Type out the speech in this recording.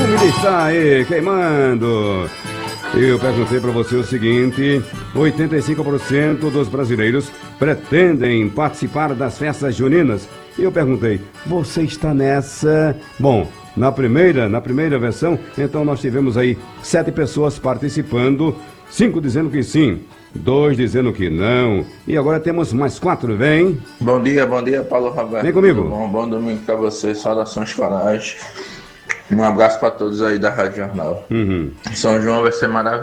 família está aí queimando. Eu perguntei para você o seguinte: 85% dos brasileiros pretendem participar das festas juninas. E eu perguntei: você está nessa? Bom, na primeira versão, então nós tivemos aí 7 pessoas participando, 5 dizendo que sim, 2 dizendo que não. E agora temos mais 4, vem. Bom dia, Paulo Roberto. Vem comigo. Tudo bom? Bom domingo para vocês, saudações corais. Um abraço para todos aí da Rádio Jornal. São João vai ser maravilhoso.